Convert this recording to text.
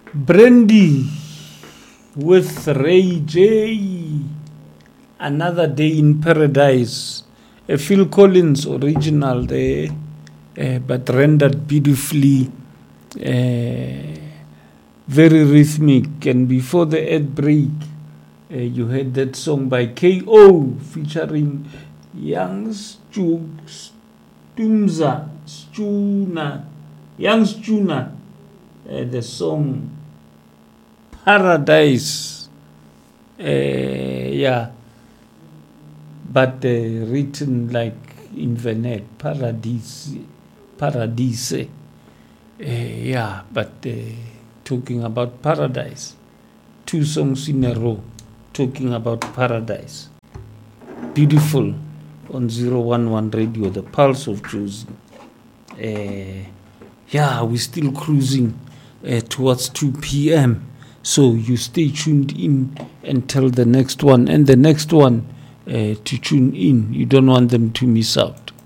Brandy with Ray J. Another Day in Paradise. A Phil Collins original there, but rendered beautifully, very rhythmic. And before the ad break, you heard that song by K.O. featuring Young Stuna, the song Paradise. But written like in Venet, Paradise. But talking about paradise. 2 songs in a row talking about paradise. Beautiful on 011 Radio, the pulse of choosing. We're still cruising towards 2 p.m. So you stay tuned in until the next one. And the next one, to tune in. You don't want them to miss out.